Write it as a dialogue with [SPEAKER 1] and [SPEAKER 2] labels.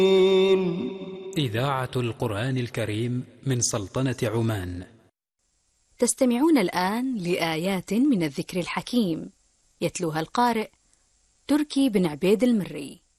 [SPEAKER 1] إذاعة القرآن الكريم من سلطنة عمان.
[SPEAKER 2] تستمعون الآن لآيات من الذكر الحكيم، يتلوها القارئ تركي بن عبيد المري.